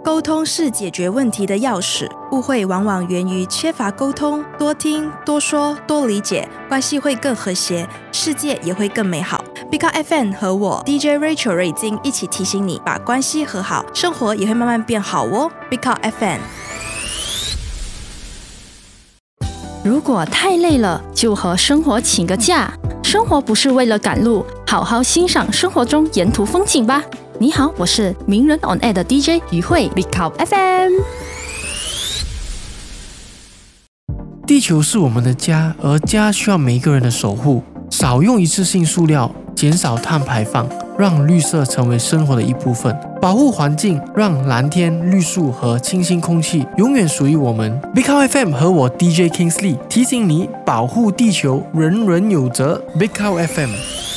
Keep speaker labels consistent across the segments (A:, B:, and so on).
A: 沟通是解决问题的钥匙，误会往往源于缺乏沟通，多听、多说、多理解，关系会更和谐，世界也会更美好。Big Up FM 和我 DJ Rachel 瑞金一起提醒你，把关系和好，生活也会慢慢变好哦。Big Up FM。
B: 如果太累了，就和生活请个假。生活不是为了赶路，好好欣赏生活中沿途风景吧。你好，我是名人 on air 的 DJ 于慧 Big Up FM。
C: 地球是我们的家，而家需要每一个人的守护。少用一次性塑料，减少碳排放，让绿色成为生活的一部分。保护环境，让蓝天、绿树和清新空气永远属于我们。Big Up FM 和我 DJ Kingsley 提醒你，保护地球，人人有责。Big Up FM。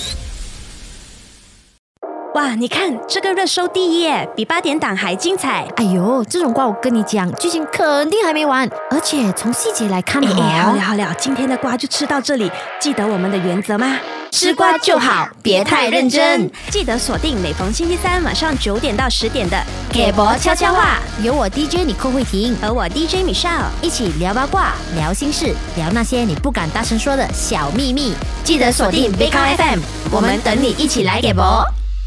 D: 哇，你看这个热搜第一耶，比8点档还精彩。
E: 哎呦，这种瓜我跟你讲，剧情肯定还没完，而且从细节来看
D: 好了，今天的瓜就吃到这里。记得我们的原则吗？吃瓜就好，别太认真。记得锁定每逢星期三晚上9点到10点的给博悄悄话，
E: 有我 DJ 你寇慧婷
D: 和我 DJ Michelle
E: 一起聊八卦、聊心事、聊那些你不敢大声说的小秘密。
D: 记得锁定 Big Up FM， 我们等你一起来给博。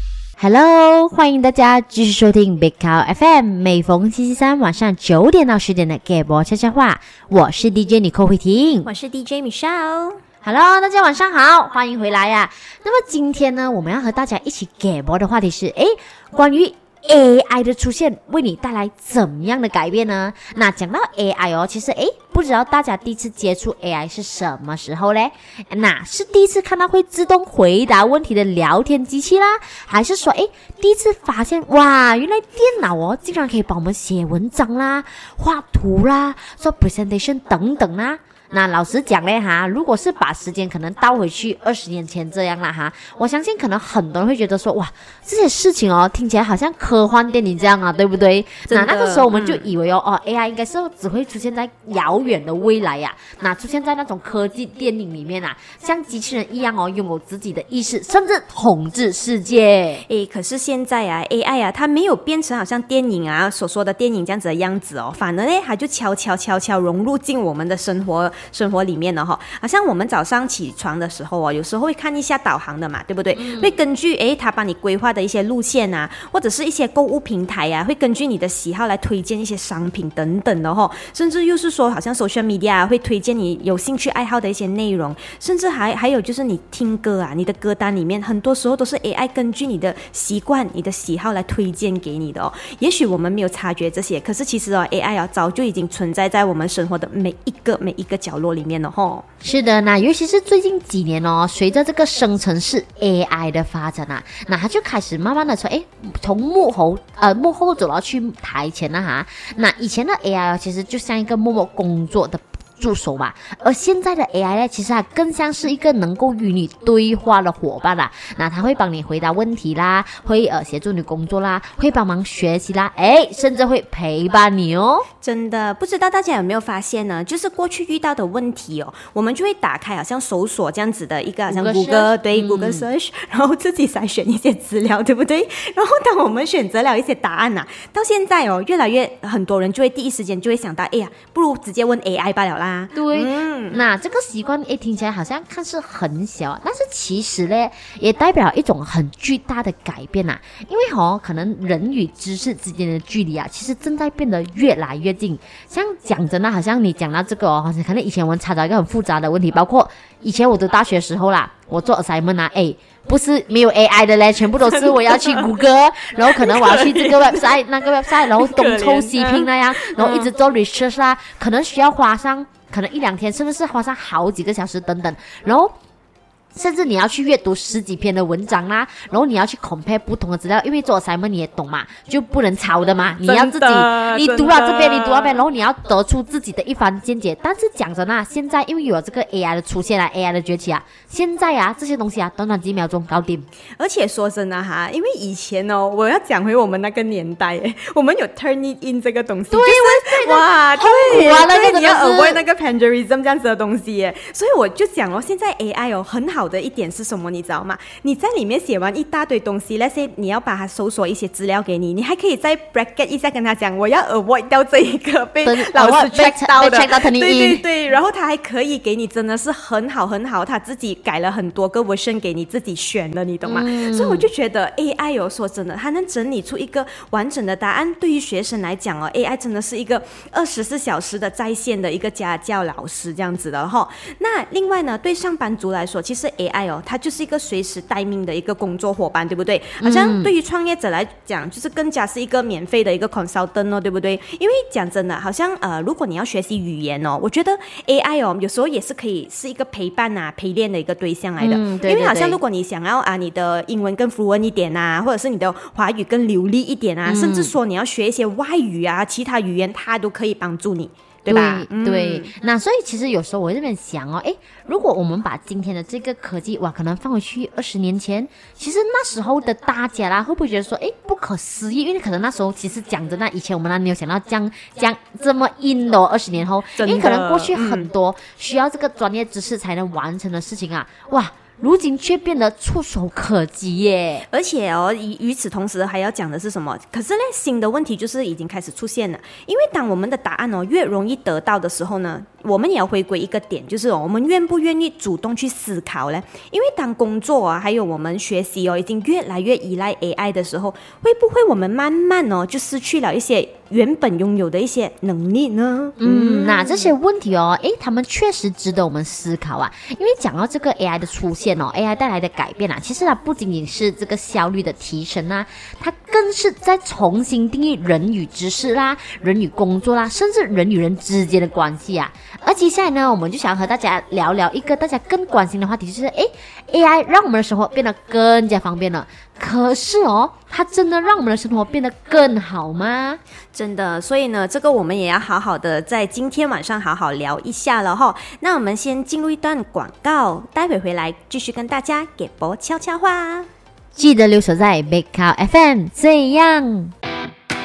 E: Hello， 欢迎大家继续收听 Big Up FM， 每逢星期三晚上9点到10点的给博悄悄话，我是 DJ 你寇慧婷，
D: 我是 DJ Michelle。Hello，
E: 大家晚上好，欢迎回来呀。那么今天呢，我们要和大家一起给博的话题是，关于 AI 的出现为你带来怎么样的改变呢？那讲到 AI 哦，其实不知道大家第一次接触 AI 是什么时候嘞？那是第一次看到会自动回答问题的聊天机器啦，还是说第一次发现哇，原来电脑哦竟然可以帮我们写文章啦、画图啦、做 presentation 等等啦？那老实讲嘞哈，如果是把时间可能倒回去20年前这样啦哈，我相信可能很多人会觉得说哇，这些事情哦听起来好像科幻电影这样啊，对不对？那个时候我们就以为AI 应该是只会出现在遥远的未来呀，那出现在那种科技电影里面啊，像机器人一样拥有自己的意识，甚至统治世界。
D: 可是现在啊 AI 啊，它没有变成好像电影啊所说的电影这样子的样子哦，反而呢它就悄悄融入进我们的生活里面了哈。好像我们早上起床的时候哦，有时候会看一下导航的嘛，对不对？会根据它帮你规划的一些路线啊，或者是一些购物平台啊，会根据你的喜好来推荐一些商品等等的哈。甚至又是说，好像 social media 啊，会推荐你有兴趣爱好的一些内容，甚至还有就是你听歌啊，你的歌单里面很多时候都是 AI 根据你的习惯、你的喜好来推荐给你的哦。也许我们没有察觉这些，可是其实AI 早就已经存在在我们生活的每一个角落里面了吼。
E: 是的，那尤其是最近几年随着这个生成式 AI 的发展啊，那它就开始慢慢的从幕后走到去台前了哈。那以前的 AI 其实就像一个默默工作的助手嘛，而现在的 AI 呢，其实它更像是一个能够与你对话的伙伴啦。那它会帮你回答问题啦，会协助你工作啦，会帮忙学习啦，甚至会陪伴你哦。
D: 真的不知道大家有没有发现呢？就是过去遇到的问题我们就会打开好像搜索这样子的一个好像 Google 对 Google Search， 然后自己筛选一些资料，对不对？然后当我们选择了一些答案到现在越来越很多人就会第一时间就会想到，不如直接问 AI 罢了啦。
E: 对，那这个习惯听起来好像看似很小，但是其实呢也代表一种很巨大的改变因为可能人与知识之间的距离其实正在变得越来越近。像讲真的，好像你讲到这个好像可能以前我们查找一个很复杂的问题，包括以前我读大学的时候啦，我做 assignment 不是没有 AI 的嘞，全部都是我要去谷歌然后可能我要去这个 website 那个 website， 然后东凑西拼那样，然后一直做 research 啦，可能需要花上可能1-2天，甚至是花上好几个小时等等，然后甚至你要去阅读10几篇的文章啦，然后你要去 compare 不同的资料，因为做 assignment 你也懂嘛，就不能抄的嘛，你要自己你读了这边你读那边，然后你要得出自己的一番见解。但是讲真现在因为有这个 AI 的出现AI 的崛起现在这些东西短短几秒钟搞定。
D: 而且说真的因为以前我要讲回我们那个年代我们有 turn it in 这个东西，
E: 对，
D: 就是哇，对，
E: 那个
D: 你要 avoid 那个 plagiarism 这样子的东西所以我就讲现在 AI 很好好的一点是什么，你知道吗？你在里面写完一大堆东西，那些你要把它搜索一些资料给你，你还可以再 bracket 一下跟他讲，我要 avoid 掉这一个被老师 check 到的，
E: 被 check 到turning in，
D: 对对对，然后他还可以给你真的是很好很好，他自己改了很多个 version 给你自己选的，你懂吗？所以我就觉得 AI 说真的，它能整理出一个完整的答案，对于学生来讲AI 真的是一个24小时的在线的一个家教老师这样子的哈。那另外呢，对上班族来说，其实 AI 它就是一个随时待命的一个工作伙伴，对不对？好像对于创业者来讲，就是更加是一个免费的一个 consultant 对不对？因为讲真的，好像如果你要学习语言我觉得 AI 有时候也是可以是一个陪伴陪练的一个对象来的。
E: 对，
D: 因为好像如果你想要你的英文更 fluent 一点或者是你的华语更流利一点甚至说你要学一些外语其他语言，它都可以帮助你。对吧？
E: 对，那所以其实有时候我这边想如果我们把今天的这个科技可能放回去20年前，其实那时候的大家啦，会不会觉得说不可思议？因为可能那时候其实讲真的，以前我们没有想到这么硬的20年后，因为可能过去很多需要这个专业知识才能完成的事情如今却变得触手可及耶！
D: 而且与此同时还要讲的是什么？可是呢，新的问题就是已经开始出现了。因为当我们的答案越容易得到的时候呢，我们也要回归一个点，就是我们愿不愿意主动去思考呢？因为当工作还有我们学习已经越来越依赖 AI 的时候，会不会我们慢慢就失去了一些原本拥有的一些能力呢？
E: 那这些问题他们确实值得我们思考因为讲到这个 AI 的出现AI 带来的改变其实它不仅仅是这个效率的提升它更是在重新定义人与知识人与工作甚至人与人之间的关系而接下来呢，我们就想和大家聊聊一个大家更关心的话题，就是AI 让我们的生活变得更加方便了，可是它真的让我们的生活变得更好吗？
D: 真的，所以呢，这个我们也要好好的在今天晚上好好聊一下了哈。那我们先进入一段广告，待会回来继续跟大家给波悄悄话。
E: 记得留守在 Big Cow FM， 这样。